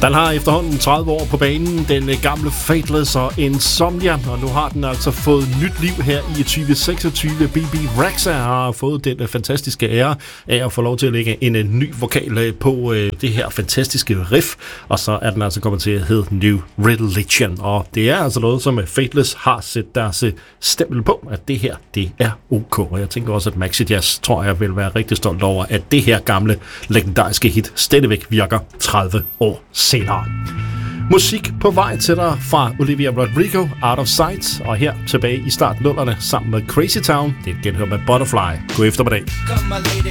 Den har efterhånden 30 år på banen, den gamle Faithless og Insomnia, og nu har den altså fået nyt liv her i 2026. BB Rexha har fået den fantastiske ære af at få lov til at lægge en ny vokal på det her fantastiske riff, og så er den altså kommet til at hedde New Religion, og det er altså noget, som Faithless har sat deres stempel på, at det her, det er ok, og jeg tænker også, at Maxi Jazz, tror jeg, vil være rigtig stolt over, at det her gamle, legendariske hit stadigvæk virker 30 år senere. Musik på vej til dig fra Olivia Rodrigo, Out of Sight, og her tilbage i start 00'erne sammen med Crazy Town. Det er et genhør med Butterfly. God eftermiddag. Come my lady,